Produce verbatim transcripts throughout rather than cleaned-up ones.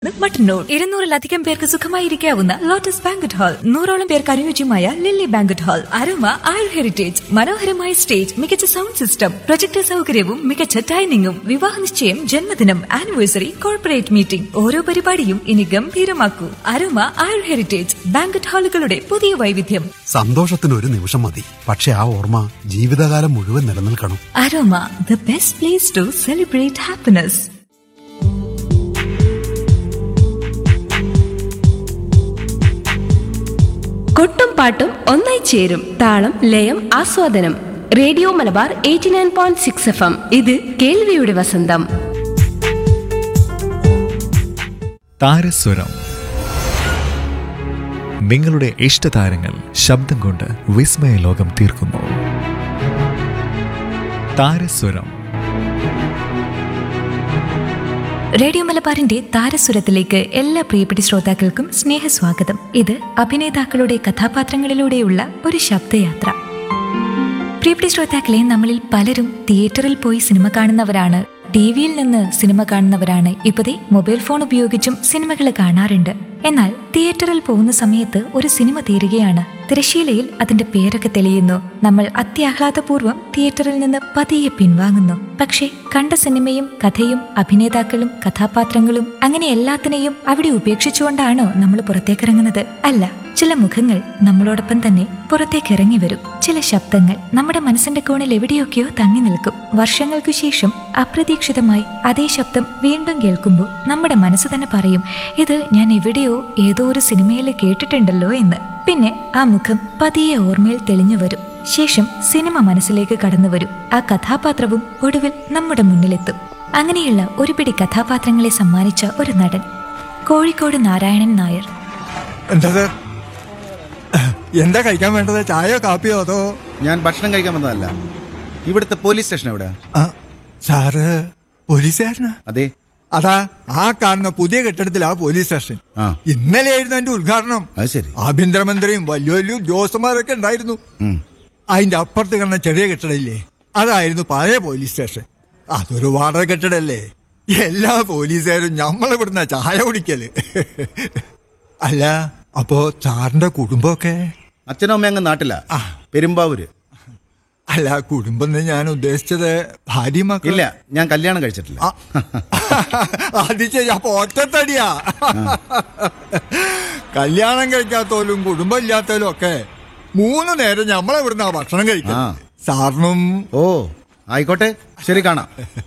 മട്ടന്നൂർ ഇരുന്നൂറിലധികം പേർക്ക് സുഖമായിരിക്കാവുന്ന lotus banquet hall, നൂറോളം പേർക്ക് അനുയോജ്യമായ ലില്ലി ബാങ്കറ്റ് ഹാൾ, അരോമ ആയുർ ഹെറിറ്റേജ്, മനോഹരമായ സ്റ്റേജ്, മികച്ച സൗണ്ട് സിസ്റ്റം, പ്രൊജക്ടർ സൗകര്യവും മികച്ച ഡൈനിങ്ങും, വിവാഹ നിശ്ചയം, ജന്മദിനം, ആനിവേഴ്സറി, കോർപ്പറേറ്റ് മീറ്റിംഗ്, ഓരോ പരിപാടിയും ഇനി ഗംഭീരമാക്കൂ. അരോമ ആയുർ ഹെറിറ്റേജ് ബാങ്കറ്റ് ഹാളുകളുടെ പുതിയ വൈവിധ്യം. സന്തോഷത്തിന് ഒരു നിമിഷം മതി, പക്ഷെ ആ ഓർമ്മ ജീവിതകാലം മുഴുവൻ നിലനിൽക്കണം. Aroma, the best place to celebrate happiness. കൊട്ടും പാട്ടും ഒന്നായി ചേരും താളം ലയം ആസ്വാദനം. Radio Malabar eighty nine point six F M. ഇത് കേൾവിയുടെ വസന്തം. താരസ്വരം. നിങ്ങളുടെ ഇഷ്ടതാരങ്ങൾ ശബ്ദം കൊണ്ട് വിസ്മയ ലോകം തീർക്കുന്നു. താരസ്വരം. റേഡിയോ മലബാറിന്റെ താരസ്വരത്തിലേക്ക് എല്ലാ പ്രിയപ്പെട്ട ശ്രോതാക്കൾക്കും സ്നേഹസ്വാഗതം. ഇത് അഭിനേതാക്കളുടെ കഥാപാത്രങ്ങളിലൂടെയുള്ള ഒരു ശബ്ദയാത്ര. പ്രിയപ്പെട്ട ശ്രോതാക്കളെ, നമ്മളിൽ പലരും തിയേറ്ററിൽ പോയി സിനിമ കാണുന്നവരാണ്, ടി വിയിൽ നിന്ന് സിനിമ കാണുന്നവരാണ്, ഇപ്പോഴേ മൊബൈൽ ഫോൺ ഉപയോഗിച്ചും സിനിമകൾ കാണാറുണ്ട്. എന്നാൽ തിയേറ്ററിൽ പോകുന്ന സമയത്ത് ഒരു സിനിമ തീരുകയാണ്, തിരശീലയിൽ അതിന്റെ പേരൊക്കെ തെളിയുന്നു. നമ്മൾ അത്യാഹ്ലാദപൂർവ്വം തിയേറ്ററിൽ നിന്ന് പതിയെ പിൻവാങ്ങുന്നു. പക്ഷേ കണ്ട സിനിമയും കഥയും അഭിനേതാക്കളും കഥാപാത്രങ്ങളും അങ്ങനെ എല്ലാത്തിനെയും അവിടെ ഉപേക്ഷിച്ചുകൊണ്ടാണോ നമ്മൾ പുറത്തേക്കിറങ്ങുന്നത്? അല്ല, ചില മുഖങ്ങൾ നമ്മളോടൊപ്പം തന്നെ പുറത്തേക്കിറങ്ങി വരും. ചില ശബ്ദങ്ങൾ നമ്മുടെ മനസ്സിന്റെ കോണിൽ എവിടെയൊക്കെയോ തങ്ങി നിൽക്കും. വർഷങ്ങൾക്കു ശേഷം അപ്രതീക്ഷിതമായി അതേ ശബ്ദം വീണ്ടും കേൾക്കുമ്പോൾ നമ്മുടെ മനസ്സ് തന്നെ പറയും, ഇത് ഞാൻ എവിടെയോ ഏതോ ഒരു സിനിമയിൽ കേട്ടിട്ടുണ്ടല്ലോ എന്ന്. പിന്നെ ആ മുഖം പതിയെ ഓർമ്മയിൽ തെളിഞ്ഞു വരും. ശേഷം സിനിമ മനസ്സിലേക്ക് കടന്നു വരും. ആ കഥാപാത്രവും ഒടുവിൽ നമ്മുടെ മുന്നിലെത്തും. അങ്ങനെയുള്ള ഒരു പിടി കഥാപാത്രങ്ങളെ സമ്മാനിച്ച ഒരു നടൻ കോഴിക്കോട് നാരായണൻ നായർ. എന്താ കഴിക്കാൻ വേണ്ടത്? ചായയോ കാപ്പിയോ? അതോ? ഞാൻ ഭക്ഷണം കഴിക്കാൻ വന്നതല്ല. ഇവിടുത്തെ പോലീസ് സ്റ്റേഷൻ എവിടെ? സാറ് പോലീസുകാരനാ? അതെ. അതാ ആ കാണുന്ന പുതിയ കെട്ടിടത്തിലാ പോലീസ് സ്റ്റേഷൻ. ഇന്നലെയായിരുന്നു എന്റെ ഉദ്ഘാടനം. ആഭ്യന്തരമന്ത്രിയും വലിയ വലിയ ഉദ്യോഗസ്ഥന്മാരൊക്കെ ഉണ്ടായിരുന്നു. അതിന്റെ അപ്പുറത്ത് കാണുന്ന ചെറിയ കെട്ടിടമില്ലേ, അതായിരുന്നു പഴയ പോലീസ് സ്റ്റേഷൻ. അതൊരു വാടക കെട്ടിടല്ലേ. എല്ലാ പോലീസുകാരും ഞമ്മളിവിടുന്ന ചായ കുടിക്കല്. അല്ല, അപ്പോ സാറിന്റെ കുടുംബമൊക്കെ? അച്ഛനും അമ്മ അങ്ങ് നാട്ടില, പെരുമ്പാവൂര്. അല്ല, കുടുംബം ഞാൻ ഉദ്ദേശിച്ചത് ഭാര്യ മക്കൾ. ഇല്ല, ഞാൻ കല്യാണം കഴിച്ചിട്ടില്ല. അത് ശരി. അപ്പൊ ഒറ്റത്തടിയാ. കല്യാണം കഴിക്കാത്തോലും കുടുംബം ഇല്ലാത്തവരും ഒക്കെ മൂന്ന് നേരം ഞമ്മളെ ഇവിടുന്ന് ആ ഭക്ഷണം കഴിക്കാം. സാറിനും? ഓ ആയിക്കോട്ടെ, ശരി, കാണാം.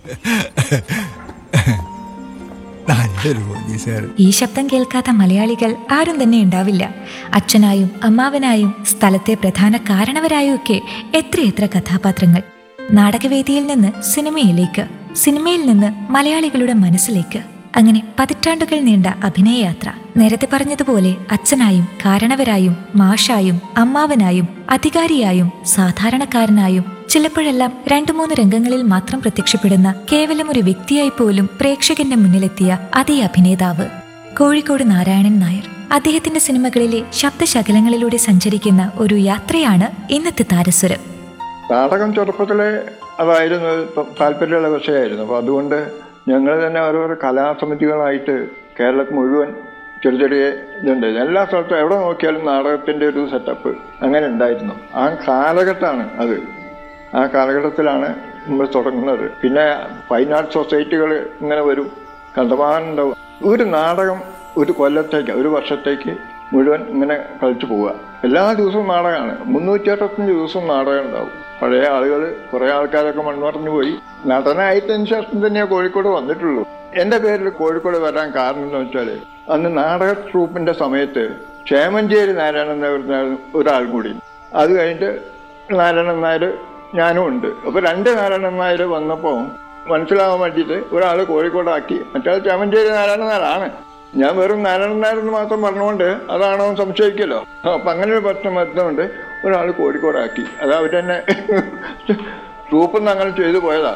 ഈ ശബ്ദം കേൾക്കാത്ത മലയാളികൾ ആരും തന്നെ ഉണ്ടാവില്ല. അച്ഛനായും അമ്മാവനായും സ്ഥലത്തെ പ്രധാന കാരണവരായും ഒക്കെ എത്രയെത്ര കഥാപാത്രങ്ങൾ. നാടകവേദിയിൽ നിന്ന് സിനിമയിലേക്ക്, സിനിമയിൽ നിന്ന് മലയാളികളുടെ മനസ്സിലേക്ക്, അങ്ങനെ പതിറ്റാണ്ടുകൾ നീണ്ട അഭിനയയാത്ര. നേരത്തെ പറഞ്ഞതുപോലെ അച്ഛനായും കാരണവരായും മാഷായും അമ്മാവനായും അധികാരിയായും സാധാരണക്കാരനായും ചിലപ്പോഴെല്ലാം രണ്ടു മൂന്ന് രംഗങ്ങളിൽ മാത്രം പ്രത്യക്ഷപ്പെടുന്ന കേവലം ഒരു വ്യക്തിയായി പോലും പ്രേക്ഷകന്റെ മുന്നിലെത്തിയ അതേ അഭിനേതാവ് കോഴിക്കോട് നാരായണൻ നായർ. അദ്ദേഹത്തിന്റെ സിനിമകളിലെ ശബ്ദശകലങ്ങളിലൂടെ സഞ്ചരിക്കുന്ന ഒരു യാത്രയാണ് ഇന്നത്തെ താരസ്വരം. നാടകം ചെറുപ്പത്തിലെ അതായിരുന്നു താല്പര്യമുള്ള വിഷയമായിരുന്നു. അപ്പോൾ അതുകൊണ്ട് ഞങ്ങൾ തന്നെ ഓരോരോ കലാസമിതികളായിട്ട് കേരളത്തിൽ മുഴുവൻ ചെറിയ ചെറിയ ഇതുണ്ടായിരുന്നു. എല്ലാ സ്ഥലത്തും എവിടെ നോക്കിയാലും നാടകത്തിൻ്റെ ഒരു സെറ്റപ്പ് അങ്ങനെ ഉണ്ടായിരുന്നു. ആ കാലഘട്ടമാണ് അത്. ആ കാലഘട്ടത്തിലാണ് നമ്മൾ തുടങ്ങുന്നത്. പിന്നെ ഫൈൻ ആർട്ട് സൊസൈറ്റികൾ ഇങ്ങനെ വരും, കണ്ടമാനം ഉണ്ടാവും. ഒരു നാടകം ഒരു കൊല്ലത്തേക്ക്, ഒരു വർഷത്തേക്ക് മുഴുവൻ ഇങ്ങനെ കളിച്ചു പോവുക. എല്ലാ ദിവസവും നാടകമാണ്. മുന്നൂറ്റി അറുപത്തഞ്ച് ദിവസവും നാടകം ഉണ്ടാവും. പഴയ ആളുകൾ, കുറേ ആൾക്കാരൊക്കെ മൺമറഞ്ഞു പോയി. നടനായിട്ടതിന് ശേഷം തന്നെയാണ് കോഴിക്കോട് വന്നിട്ടുള്ളൂ. എൻ്റെ പേരിൽ കോഴിക്കോട് വരാൻ കാരണം എന്ന് വെച്ചാൽ, അന്ന് നാടക ട്രൂപ്പിൻ്റെ സമയത്ത് ചേമഞ്ചേരി നാരായണൻ നായർ ഒരാൾ കൂടി, അത് കഴിഞ്ഞിട്ട് നാരായണൻ നായർ ഞാനും ഉണ്ട്. അപ്പോൾ രണ്ട് നാരായണൻ നായർ വന്നപ്പോൾ മനസ്സിലാവാൻ വേണ്ടിയിട്ട് ഒരാൾ കോഴിക്കോടാക്കി, മറ്റേ ചേമഞ്ചേരി നാരായണൻ നായരാണ്. ഞാൻ വെറും നാരായണൻ നായർ എന്ന് മാത്രം പറഞ്ഞുകൊണ്ട് അതാണോ സംശയിക്കല്ലോ. അപ്പം അങ്ങനെ ഒരു പ്രശ്നം വരുന്നതുകൊണ്ട് ഒരാൾ കോഴിക്കോടാക്കി. അത് അവർ തന്നെ ട്രൂപ്പിൽ അങ്ങനെ ചെയ്തു പോയതാ.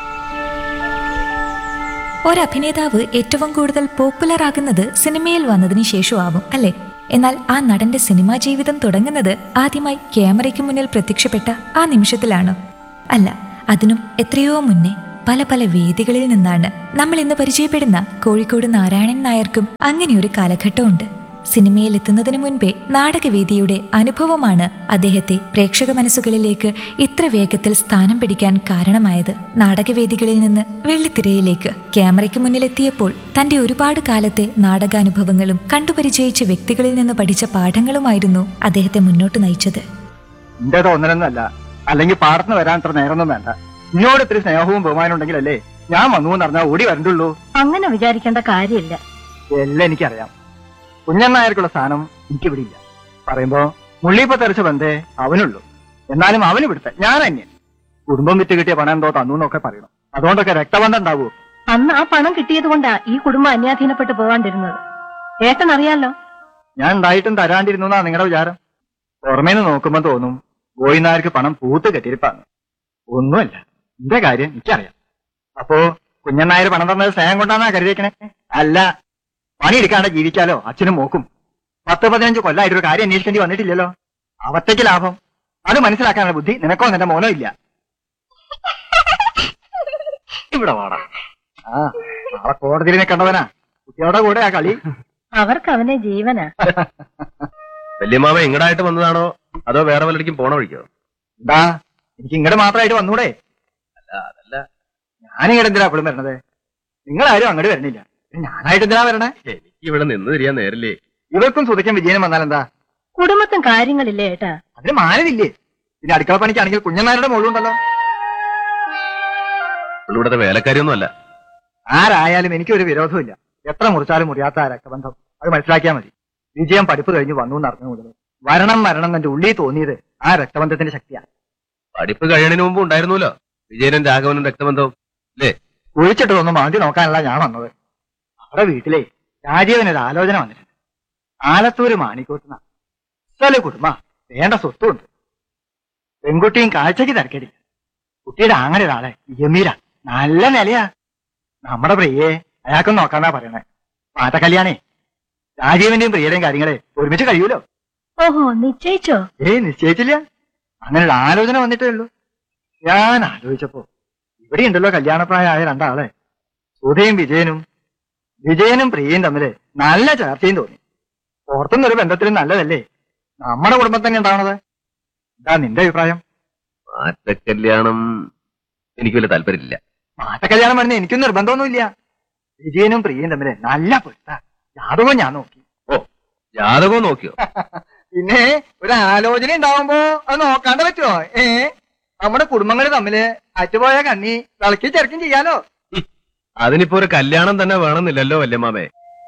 ഒരഭിനേതാവ് ഏറ്റവും കൂടുതൽ പോപ്പുലർ ആകുന്നത് സിനിമയിൽ വന്നതിന് ശേഷമാവും അല്ലേ? എന്നാൽ ആ നടന്റെ സിനിമാ ജീവിതം തുടങ്ങുന്നത് ആദ്യമായി ക്യാമറയ്ക്ക് മുന്നിൽ പ്രത്യക്ഷപ്പെട്ട ആ നിമിഷത്തിലാണോ? അല്ല, അതിനും എത്രയോ മുന്നേ. പല പല വേദികളിൽ നിന്നാണ്. നമ്മൾ ഇന്ന് പരിചയപ്പെടുന്ന കോഴിക്കോട് നാരായണൻ നായർക്കും അങ്ങനെയൊരു കാലഘട്ടമുണ്ട്. സിനിമയിൽ എത്തുന്നതിനു മുൻപേ നാടകവേദിയുടെ അനുഭവമാണ് അദ്ദേഹത്തെ പ്രേക്ഷക മനസ്സുകളിലേക്ക് ഇത്ര വേഗത്തിൽ സ്ഥാനം പിടിക്കാൻ കാരണമായത്. നാടകവേദികളിൽ നിന്ന് വെള്ളിത്തിരയിലേക്ക് ക്യാമറയ്ക്ക് മുന്നിലെത്തിയപ്പോൾ തന്റെ ഒരുപാട് കാലത്തെ നാടകാനുഭവങ്ങളും കണ്ടുപരിചയിച്ച വ്യക്തികളിൽ നിന്ന് പഠിച്ച പാഠങ്ങളുമായിരുന്നു അദ്ദേഹത്തെ മുന്നോട്ട് നയിച്ചത്. എന്റെ തോന്നലൊന്നല്ല, അല്ലെങ്കിൽ പാടത്തിന് വരാൻ അത്ര നേരമൊന്നും വേണ്ട. ഇന്നോട് ഇത്തിരി സ്നേഹവും ബഹുമാനം ഉണ്ടെങ്കിലല്ലേ ഞാൻ വന്നു എന്ന് പറഞ്ഞാൽ ഓടി വരണ്ടുള്ളൂ. അങ്ങനെ വിചാരിക്കേണ്ട കാര്യമില്ല. എല്ലാം എനിക്കറിയാം. കുഞ്ഞനായർക്കുള്ള സ്ഥാനം എനിക്കിവിടെ ഇല്ല. പറയുമ്പോ മുള്ളിപ്പ തെറിച്ച ബന്ധേ അവനുള്ളൂ. എന്നാലും അവന് ഇവിടുത്തെ ഞാൻ അന്യൻ. കുടുംബം വിറ്റ് കിട്ടിയ പണം എന്തോ തന്നു എന്നൊക്കെ പറയണം. അതുകൊണ്ടൊക്കെ രക്തബന്ധം ഉണ്ടാവൂ. അന്ന് ആ പണം കിട്ടിയത് കൊണ്ടാ ഈ കുടുംബം അന്യാധീനപ്പെട്ട് പോവാണ്ടിരുന്നത്. ഏട്ടൻ അറിയാലോ. ഞാൻ ഉണ്ടായിട്ടും തരാണ്ടിരുന്നു എന്നാ നിങ്ങളുടെ വിചാരം? പുറമേന്ന് നോക്കുമ്പോ തോന്നും ഗോയിനായർക്ക് പണം പൂത്ത് കെട്ടിരിപ്പാണ്. ഒന്നുമല്ല, എന്റെ കാര്യം എനിക്കറിയാം. അപ്പോ കുഞ്ഞനായർ പണം തന്നത് സ്നേഹം കൊണ്ടാന്നാ കരുതിയേക്കണേ? അല്ല, പണിയെടുക്കാണ്ട് ജീവിക്കാലോ അച്ഛനും മോക്കും. പത്ത് പതിനഞ്ച് കൊല്ലായിട്ടൊരു കാര്യം അന്വേഷിക്കേണ്ടി വന്നിട്ടില്ലല്ലോ. അവത്തേക്ക് ലാഭം. അത് മനസ്സിലാക്കാനുള്ള ബുദ്ധി നിനക്കോ നിന്റെ മോനോ ഇല്ല. ഇവിടെ വാടാ. ആ നാളെ കോടതിയിൽ നിൽക്കേണ്ടവനാ. കുട്ടിയോടെ കൂടെ ആ കളി. അവർക്ക് അവനെ ജീവനാ. വല്യമാമ ഇങ്ങടായിട്ട് വന്നതാണോ അതോ വേറെ വല്ലടിക്കും പോണ വഴിക്കോ? എന്താ എനിക്ക് ഇങ്ങോട്ട് മാത്രമായിട്ട് വന്നൂടെ? അല്ല അതല്ല, ഞാനിങ്ങോട്ട് എന്തിനാ എപ്പോഴും വരണത്? നിങ്ങളാരും അങ്ങോട്ട് വരണില്ല, ഞാനായിട്ട് എന്തിനാ വരണേ? എനിക്ക് ഇവിടെ നിന്ന് തിരിയാൻ നേരില്ലേ. ഇവർക്കും സുതയ്ക്കും വിജയനും വന്നാൽ എന്താ? കുടുംബത്തും കാര്യങ്ങളില്ലേ ഏട്ടാ? അതിന് മാനവില്ലേ? പിന്നെ അടുക്കള പണിക്കാണെങ്കിൽ കുഞ്ഞനാരുടെ മോളുണ്ടല്ലോ. ഇവിടുത്തെ വേലക്കാരിയൊന്നും അല്ല. ആരായാലും എനിക്കൊരു വിരോധമില്ല. എത്ര മുറിച്ചാലും മുറിയാത്ത ആ രക്തബന്ധം. അത് മനസ്സിലാക്കിയാൽ മതി. വിജയം പഠിപ്പ് കഴിഞ്ഞ് വന്നു എന്നറിഞ്ഞു മുതൽ വരണം വരണം എന്റെ ഉള്ളിൽ തോന്നിയത് ആ രക്തബന്ധത്തിന്റെ ശക്തിയാണ്. പഠിപ്പ് കഴിയണതിന് മുമ്പ് ഉണ്ടായിരുന്നല്ലോ വിജയനും രാഘവനും രക്തബന്ധവും അല്ലേ? കുഴിച്ചിട്ടതൊന്നും മാന്തി നോക്കാനല്ല ഞാൻ വന്നത്. അവിടെ വീട്ടിലെ രാജീവനൊരു ആലോചന വന്നിട്ടുണ്ട്. ആലത്തൂര് മാണിക്കോട്ടുന്ന സ്ഥല കുടുംബ വേണ്ട സ്വത്തുണ്ട്. പെൺകുട്ടിയും കാഴ്ചക്ക് തിരക്കേടില്ല. കുട്ടിയുടെ ആങ്ങനെ ഒരാളെ യമീര നല്ല നിലയാ. നമ്മുടെ പ്രിയയെ അയാൾക്കൊന്നും നോക്കാന്നാ പറയണേ. മാറ്റ കല്യാണേ രാജീവന്റെയും പ്രിയയുടെയും കാര്യങ്ങളെ ഒരുമിച്ച് കഴിയൂലോ. ഓഹോ, നിശ്ചയിച്ചോ? ഏയ് നിശ്ചയിച്ചില്ല. അങ്ങനെയുള്ള ആലോചന വന്നിട്ടേ ഉള്ളൂ. ഞാൻ ആലോചിച്ചപ്പോ ഇവിടെ ഉണ്ടല്ലോ കല്യാണപ്രായമായ രണ്ടാളെ. സുധയും വിജയനും വിജയനും പ്രിയയും തമ്മില് നല്ല ചർച്ചയും തോന്നി. പുറത്തുനിന്നൊരു ബന്ധത്തിലും നല്ലതല്ലേ നമ്മുടെ കുടുംബം തന്നെ ഉണ്ടാവണത്. എന്താ നിന്റെ അഭിപ്രായം? മാറ്റക്കല്യാണം എനിക്ക് വലിയ താല്പര്യമില്ല. മാറ്റക്കല്യാണം പറഞ്ഞ എനിക്കും നിർബന്ധമൊന്നുമില്ല. വിജയനും പ്രിയയും തമ്മില് നല്ല പൊരുത്ത. ജാതകവും ഞാൻ നോക്കി. ഓ, ജാതകവും നോക്കിയോ? പിന്നെ ഒരു ആലോചന ഉണ്ടാവുമ്പോ അത് നോക്കാണ്ട് പറ്റുമോ? ഏ നമ്മുടെ കുടുംബങ്ങൾ തമ്മില് അറ്റുപോയ കണ്ണി വിളക്കി ചെറുക്കും ചെയ്യാലോ. അതിനിപ്പോ ഒരു കല്യാണം തന്നെ വേണമെന്നില്ലല്ലോ വല്യമാമേ.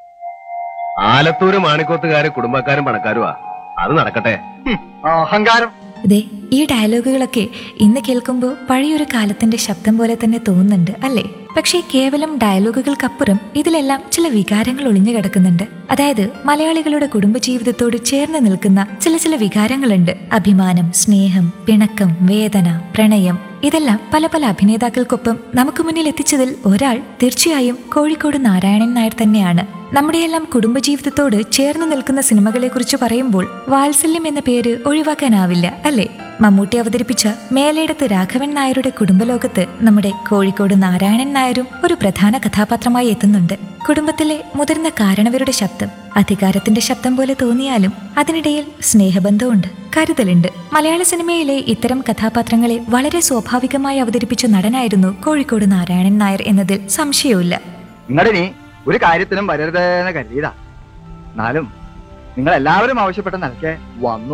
ആലത്തൂര് മാണിക്കോത്തുകാര് കുടുംബക്കാരും പണക്കാരുമാ. അത് നടക്കട്ടെ. അഹങ്കാരം. അതെ, ഈ ഡയലോഗുകളൊക്കെ ഇന്ന് കേൾക്കുമ്പോൾ പഴയൊരു കാലത്തിന്റെ ശബ്ദം പോലെ തന്നെ തോന്നുന്നുണ്ട് അല്ലേ? പക്ഷേ കേവലം ഡയലോഗുകൾക്കപ്പുറം ഇതിലെല്ലാം ചില വികാരങ്ങൾ ഒളിഞ്ഞു കിടക്കുന്നുണ്ട്. അതായത് മലയാളികളുടെ കുടുംബജീവിതത്തോട് ചേർന്ന് നിൽക്കുന്ന ചില ചില വികാരങ്ങളുണ്ട്. അഭിമാനം, സ്നേഹം, പിണക്കം, വേദന, പ്രണയം. ഇതെല്ലാം പല പല അഭിനേതാക്കൾക്കൊപ്പം നമുക്ക് മുന്നിൽ എത്തിച്ചതിൽ ഒരാൾ തീർച്ചയായും കോഴിക്കോട് നാരായണൻ നായർ തന്നെയാണ്. നമ്മുടെയെല്ലാം കുടുംബജീവിതത്തോട് ചേർന്ന് നിൽക്കുന്ന സിനിമകളെ കുറിച്ച് പറയുമ്പോൾ വാത്സല്യം എന്ന പേര് ഒഴിവാക്കാനാവില്ല അല്ലേ? മമ്മൂട്ടി അവതരിപ്പിച്ച മേലേടത്ത് രാഘവൻ നായരുടെ കുടുംബലോകത്ത് നമ്മുടെ കോഴിക്കോട് നാരായണൻ നായരും ഒരു പ്രധാന കഥാപാത്രമായി എത്തുന്നുണ്ട്. കുടുംബത്തിലെ മുതിർന്ന കാരണവരുടെ ശബ്ദം അധികാരത്തിന്റെ ശബ്ദം പോലെ തോന്നിയാലും അതിനിടയിൽ സ്നേഹബന്ധമുണ്ട്, കരുതലുണ്ട്. മലയാള സിനിമയിലെ ഇത്തരം കഥാപാത്രങ്ങളെ വളരെ സ്വാഭാവികമായി അവതരിപ്പിച്ച നടനായിരുന്നു കോഴിക്കോട് നാരായണൻ നായർ എന്നതിൽ സംശയവുമില്ല. നിങ്ങളിനി ഒരു കാര്യത്തിനും വരരുതെന്ന് കരുതിയതാ. എന്നാലും നിങ്ങൾ എല്ലാവരും ആവശ്യപ്പെട്ട നിലയ്ക്ക് വന്നു.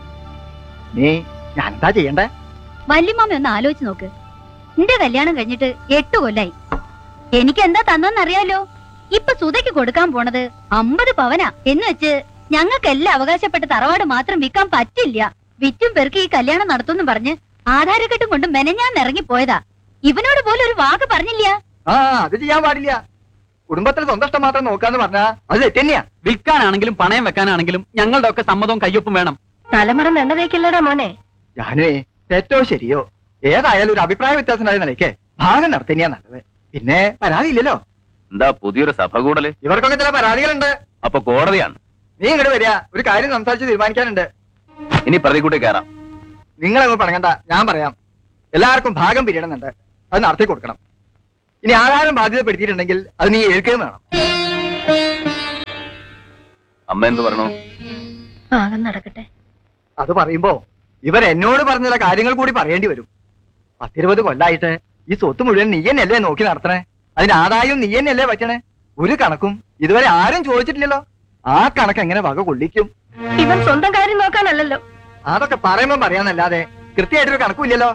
നീ ഞാൻ എന്താ ചെയ്യണ്ടേ? വല്യമാമ ഒന്ന് ആലോചിച്ച് നോക്ക്. നിന്റെ കല്യാണം കഴിഞ്ഞിട്ട് എട്ടു കൊല്ലായി. എനിക്ക് എന്താ തന്നറിയാലോ? ഇപ്പൊ സുധയ്ക്ക് കൊടുക്കാൻ പോണത് അമ്പത് പവനാ. എന്ന് വെച്ച് ഞങ്ങൾക്കെല്ലാം അവകാശപ്പെട്ട തറവാട് മാത്രം വിൽക്കാൻ പറ്റില്ല. വിറ്റും പെറുക്കി ഈ കല്യാണം നടത്തുന്നു പറഞ്ഞ് ആധാരക്കെട്ടും കൊണ്ട് മെനഞ്ഞാൻ ഇറങ്ങി പോയതാ. ഇവനോട് പോലും ഒരു വാക്ക് പറഞ്ഞില്ല. ആ അത് ചെയ്യാൻ പാടില്ല. കുടുംബത്തിൽ സ്വന്തം ഇഷ്ടം മാത്രം നോക്കാന്ന് പറഞ്ഞാ അത് തെറ്റന്നെയാ. വിൽക്കാനാണെങ്കിലും പണയം വെക്കാനാണെങ്കിലും ഞങ്ങളുടെ ഒക്കെ സമ്മതവും കയ്യൊപ്പും വേണം. തലമുറ എണ്ണ തേക്കില്ലടാ മോനെ. ഞാനേ തെറ്റോ ശരിയോ ഏതായാലും ഒരു അഭിപ്രായ വ്യത്യാസമായ നിലയ്ക്ക് ഭാഗം നടത്തന്നെയാ നല്ലത്. പിന്നെ പരാതി ഇല്ലല്ലോ. എന്താ പുതിയൊരു സഭ കൂടല്? ഇവർക്കൊക്കെ ചില പരാതികളുണ്ട്. അപ്പൊ കോടതിയാണ്. നീ ഇങ്ങോട്ട് വരിക, ഒരു കാര്യം സംസാരിച്ച് തീരുമാനിക്കാനുണ്ട്. ഇനി പ്രതികൂട്ടി കയറാം. നിങ്ങളങ്ങ് പറയണ്ട, ഞാൻ പറയാം. എല്ലാവർക്കും ഭാഗം പിരിയണമെന്നുണ്ട്. അത് നടത്തി കൊടുക്കണം. ഇനി ആധാരം ബാധ്യതപ്പെടുത്തിയിട്ടുണ്ടെങ്കിൽ അത് നീ ഏൽക്കുകയും വേണം. അമ്മ എന്ത് പറയണോ? ആകെ നടക്കട്ടെ. അത് പറയുമ്പോ ഇവർ എന്നോട് പറഞ്ഞ കാര്യങ്ങൾ കൂടി പറയേണ്ടി വരും. പത്തിരുപത് കൊല്ലായിട്ട് ഈ സ്വത്ത് മുഴുവൻ നീ തന്നെയല്ലേ നോക്കി നടത്തണേ? അതിന് ആദായം നീ തന്നെയല്ലേ പറ്റണേ? ഒരു കണക്കും ഇതുവരെ ആരും ചോദിച്ചിട്ടില്ലല്ലോ. ആ കണക്ക് എങ്ങനെ വക കൊള്ളിക്കും? ഇവൻ സ്വന്തം കാര്യം നോക്കാനല്ലല്ലോ. അതൊക്കെ പറയുമ്പോ പറയാന്നല്ലാതെ കൃത്യമായിട്ടൊരു കണക്കുമില്ലല്ലോ.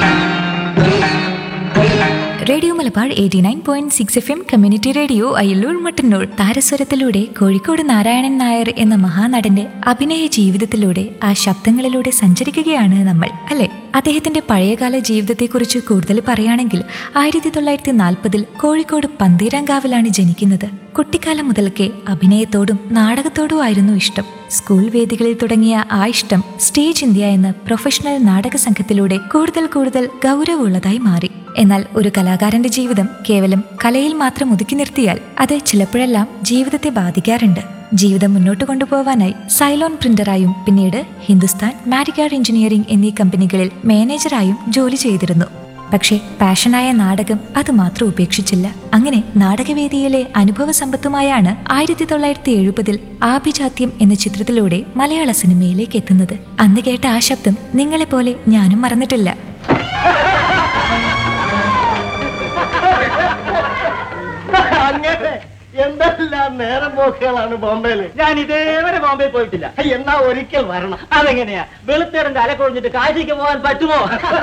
Radio Malabar eighty nine point six F M community radio Ayyallur Mattannur താരസ്വരത്തിലൂടെ Kozhikode Narayanan Nair എന്ന മഹാനടന്റെ അഭിനയ ജീവിതത്തിലൂടെ ആ ശബ്ദങ്ങളിലൂടെ സഞ്ചരിക്കുകയാണ് നമ്മൾ, അല്ലെ? അദ്ദേഹത്തിന്റെ പഴയകാല ജീവിതത്തെക്കുറിച്ച് കൂടുതൽ പറയുകയാണെങ്കിൽ ആയിരത്തി തൊള്ളായിരത്തി നാൽപ്പതിൽ കോഴിക്കോട് പന്തീരാങ്കാവിലാണ് ജനിക്കുന്നത്. കുട്ടിക്കാലം മുതൽക്കേ അഭിനയത്തോടും നാടകത്തോടുമായിരുന്നു ഇഷ്ടം. സ്കൂൾ വേദികളിൽ തുടങ്ങിയ ആ ഇഷ്ടം സ്റ്റേജ് ഇന്ത്യ എന്ന പ്രൊഫഷണൽ നാടക സംഘത്തിലൂടെ കൂടുതൽ കൂടുതൽ ഗൗരവമുള്ളതായി മാറി. എന്നാൽ ഒരു കലാകാരന്റെ ജീവിതം കേവലം കലയിൽ മാത്രം ഒതുക്കി നിർത്തിയാൽ അത് ചിലപ്പോഴെല്ലാം ജീവിതത്തെ ബാധിക്കാറുണ്ട്. ജീവിതം മുന്നോട്ട് കൊണ്ടുപോകാനായി സൈലോൺ പ്രിന്ററായും പിന്നീട് ഹിന്ദുസ്ഥാൻ മാരികാർ എഞ്ചിനീയറിംഗ് എന്നീ കമ്പനികളിൽ മാനേജറായും ജോലി ചെയ്തിരുന്നു. പക്ഷേ പാഷനായ നാടകം അത് മാത്രം ഉപേക്ഷിച്ചില്ല. അങ്ങനെ നാടകവേദിയിലെ അനുഭവ സമ്പത്തുമായാണ് ആയിരത്തി തൊള്ളായിരത്തി എഴുപതിൽ ആഭിജാത്യം എന്ന ചിത്രത്തിലൂടെ മലയാള സിനിമയിലേക്ക് എത്തുന്നത്. അന്ന് കേട്ട ആ ശബ്ദം നിങ്ങളെപ്പോലെ ഞാനും മറന്നിട്ടില്ല. എന്തെല്ലാം നേരം പോക്കുകളാണ് ബോംബെയില്. ഞാൻ ഇതേവരെ ബോംബെ പോയിട്ടില്ല. എന്നാ ഒരിക്കൽ വരണം. അതെങ്ങനെയാ? വെളുത്തേടന്റെ അലക്കൊഴിഞ്ഞിട്ട് കാശിക്ക് പോകാൻ പറ്റുമോ?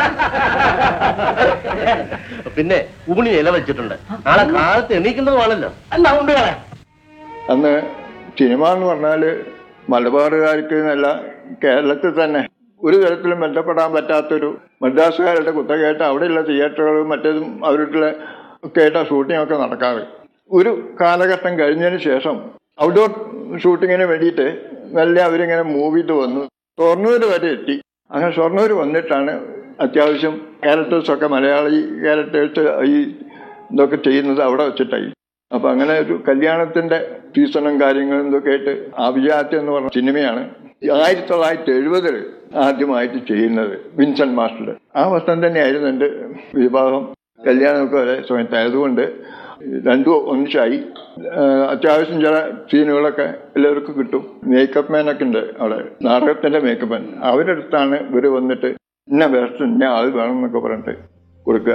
പിന്നെ ഊണി ഇല വെച്ചിട്ടുണ്ട്. നാളെ കാലത്ത് എണീക്കുന്നതുമാണല്ലോ. എന്നാ കൊണ്ടുകളെ. അന്ന് സിനിമ എന്ന് പറഞ്ഞാല് മലബാറുകാർക്ക് എന്നല്ല, കേരളത്തിൽ തന്നെ ഒരു തരത്തിലും ബന്ധപ്പെടാൻ പറ്റാത്തൊരു മദ്രാസുകാരുടെ കുത്തകയായിട്ട് അവിടെയുള്ള തിയേറ്ററുകളും മറ്റേതും അവരുടെ ഒക്കെ ആയിട്ട് ഷൂട്ടിംഗ് ഒക്കെ നടക്കാറ്. ഒരു കാലഘട്ടം കഴിഞ്ഞതിന് ശേഷം ഔട്ട്ഡോർ ഷൂട്ടിങ്ങിന് വേണ്ടിയിട്ട് നല്ല അവരിങ്ങനെ മൂവ് ചെയ്ത് വന്നു. ഷൊർണൂർ വരെ എത്തി. അങ്ങനെ ഷൊർണൂർ വന്നിട്ടാണ് അത്യാവശ്യം ക്യാരക്ടേഴ്സൊക്കെ മലയാളി ക്യാരക്ടേഴ്സ് ഈ ഇതൊക്കെ ചെയ്യുന്നത് അവിടെ വെച്ചിട്ടായി. അപ്പൊ അങ്ങനെ ഒരു കല്യാണത്തിന്റെ സീസണും കാര്യങ്ങളും ഇതൊക്കെ ആയിട്ട് അഭിജാത്യം എന്ന് പറഞ്ഞ സിനിമയാണ് ആയിരത്തി തൊള്ളായിരത്തി എഴുപതില് ആദ്യമായിട്ട് ചെയ്യുന്നത് വിൻസെന്റ് മാസ്റ്റർ. ആ വർഷം തന്നെയായിരുന്നു എൻ്റെ വിവാഹം, കല്യാണമൊക്കെ ഒരേ സമയത്തായതുകൊണ്ട് രണ്ടും ഒന്നിച്ചായി. അത്യാവശ്യം ചില സീനുകളൊക്കെ എല്ലാവർക്കും കിട്ടും. മേക്കപ്പ് മാനൊക്കെ ഉണ്ട് അവിടെ, നാടകത്തിന്റെ മേക്കപ്പ് മാൻ. അവരുടെ അടുത്താണ് ഇവര് വന്നിട്ട് ഇന്ന വേഷം ഇന്ന ആൾ വേണം എന്നൊക്കെ പറഞ്ഞിട്ട് കൊടുക്കുക.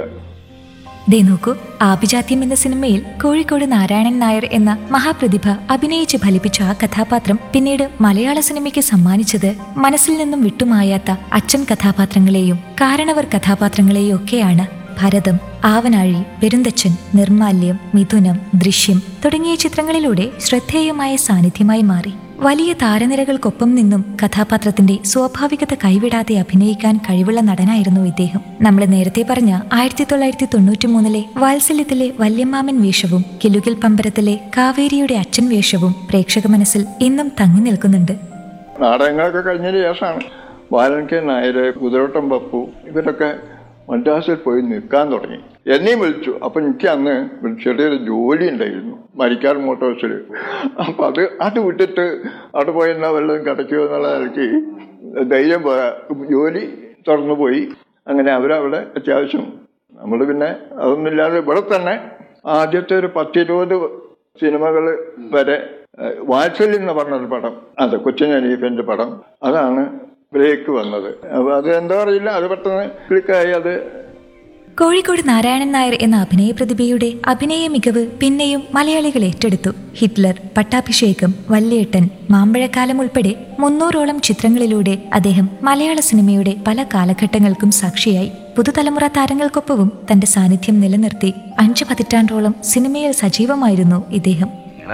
ദേ നോക്കൂ, ആഭിജാത്യം എന്ന സിനിമയിൽ കോഴിക്കോട് നാരായണൻ നായർ എന്ന മഹാപ്രതിഭ അഭിനയിച്ച് ഫലിപ്പിച്ച ആ കഥാപാത്രം പിന്നീട് മലയാള സിനിമയ്ക്ക് സമ്മാനിച്ചത് മനസ്സിൽ നിന്നും വിട്ടുമായാത്ത അച്ഛൻ കഥാപാത്രങ്ങളെയും കാരണവർ കഥാപാത്രങ്ങളെയും ഒക്കെയാണ്. ഭരതം, ആവനാഴി, പെരുന്തച്ചൻ, നിർമാല്യം, മിഥുനം, ദൃശ്യം തുടങ്ങിയ ചിത്രങ്ങളിലൂടെ ശ്രദ്ധേയമായ സാന്നിധ്യമായി മാറി. വലിയ താരനിരകൾക്കൊപ്പം നിന്നും കഥാപാത്രത്തിന്റെ സ്വാഭാവികത കൈവിടാതെ അഭിനയിക്കാൻ കഴിവുള്ള നടനായിരുന്നു ഇദ്ദേഹം. നമ്മൾ നേരത്തെ പറഞ്ഞ ആയിരത്തി തൊള്ളായിരത്തി തൊണ്ണൂറ്റി മൂന്നിലെ വാത്സല്യത്തിലെ വല്യമ്മാമൻ വേഷവും കിലുകിൽ പമ്പരത്തിലെ കാവേരിയുടെ അച്ഛൻ വേഷവും പ്രേക്ഷക മനസ്സിൽ ഇന്നും തങ്ങി നിൽക്കുന്നുണ്ട്. നാടകങ്ങളൊക്കെ കഴിഞ്ഞതിന് ശേഷമാണ് ബാലൻ കെ നായർ, കുതിരോട്ടം പപ്പു ഇവരൊക്കെ മദ്രാസിൽ പോയി നിൽക്കാൻ തുടങ്ങി. എന്നെയും വിളിച്ചു. അപ്പൊ എനിക്ക് അന്ന് ചെറിയൊരു ജോലി ഉണ്ടായിരുന്നു മരിക്കാർ മോട്ടോഴ്സിൽ. അപ്പൊ അത് അത് വിട്ടിട്ട് അവിടെ പോയി എന്നാ വല്ലതും കിടക്കുമോ എന്നുള്ള നിലയ്ക്ക് ധൈര്യം പോരാ, ജോലി തുറന്നു പോയി. അങ്ങനെ അവരവിടെ അത്യാവശ്യം നമ്മൾ പിന്നെ അതൊന്നുമില്ലാതെ ഇവിടെ തന്നെ ആദ്യത്തെ ഒരു പത്തിരുപത് സിനിമകൾ വരെ വാത്സല്യം എന്ന് പറഞ്ഞൊരു പടം, അത് കൊച്ചിൻ അനീഫിന്റെ പടം, അതാണ് ബ്രേക്ക് വന്നത്. അപ്പൊ അത് എന്താ അറിയില്ല, അത് പെട്ടെന്ന് ക്ലിക്കായി. അത് കോഴിക്കോട് നാരായണൻ നായർ എന്ന അഭിനയ പ്രതിഭയുടെ അഭിനയ മികവ് പിന്നെയും മലയാളികൾ ഏറ്റെടുത്തു. ഹിറ്റ്ലർ, പട്ടാഭിഷേകം, വല്യേട്ടൻ, മാമ്പഴക്കാലം ഉൾപ്പെടെ മുന്നൂറോളം ചിത്രങ്ങളിലൂടെ അദ്ദേഹം മലയാള സിനിമയുടെ പല കാലഘട്ടങ്ങൾക്കും സാക്ഷിയായി. പുതുതലമുറ താരങ്ങൾക്കൊപ്പവും തന്റെ സാന്നിധ്യം നിലനിർത്തി അഞ്ചു പതിറ്റാണ്ടോളം സിനിമയിൽ സജീവമായിരുന്നു ഇദ്ദേഹം.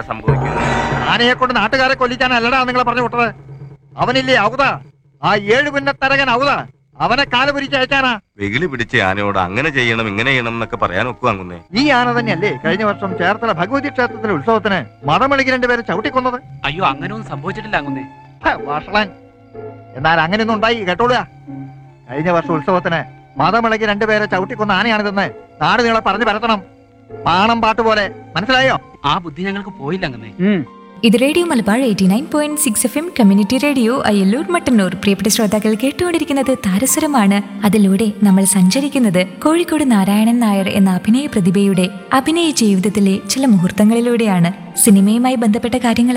ആനയെ കൊണ്ട് നാട്ടുകാരെ കൊല്ലിക്കാനല്ലടാ നിങ്ങളെ പറഞ്ഞു വിട്ടത്. അവനില്ലേ ഔത, ആ ഏഴ് പിന്നത്തരകൻ ഔത, അവനെ കാലുപിരിച്ച് അയക്കാനാ. വെകിലി പിടിച്ച ആനയോട് അങ്ങനെ ചെയ്യണം ഇങ്ങനെ ചെയ്യണം എന്നൊക്കെ പറയാൻ ഒക്കുവാങ്ങുന്നേ. ഈ ആന തന്നെയല്ലേ കഴിഞ്ഞ വർഷം ചേർത്തല ഭഗവതി ക്ഷേത്രത്തിലെ ഉത്സവത്തിന് മതമെളിക്ക് രണ്ടുപേരെ ചവിട്ടിക്കൊന്നത്? അയ്യോ, അങ്ങനെയൊന്നും സംഭവിച്ചിട്ടില്ല അങ്ങുന്നേ. വാഷളൻ. എന്നാൽ അങ്ങനെയൊന്നും ഉണ്ടായി കേട്ടോളുക. കഴിഞ്ഞ വർഷം ഉത്സവത്തിന് മതമിളകി രണ്ടുപേരെ ചവിട്ടിക്കൊന്ന ആനയാണിതെന്ന് നാട് നിങ്ങളെ പറഞ്ഞു പരത്തണം. പാണം പാട്ട് പോലെ, മനസ്സിലായോ? ആ ബുദ്ധി ഞങ്ങൾക്ക് പോയില്ല അങ്ങുന്നേ. ഇത് radio Malabar eighty nine point six F M community radio Ayyallur Mattannur. പ്രിയപ്പെട്ട ശ്രോതാക്കൾ കേട്ടുകൊണ്ടിരിക്കുന്നത് താരസ്വരമാണ്. അതിലൂടെ നമ്മൾ സഞ്ചരിക്കുന്നത് കോഴിക്കോട് നാരായണൻ നായർ എന്ന അഭിനയ പ്രതിഭയുടെ അഭിനയ ജീവിതത്തിലെ ചില മുഹൂർത്തങ്ങളിലൂടെയാണ്. സിനിമയുമായി ബന്ധപ്പെട്ട കാര്യങ്ങൾ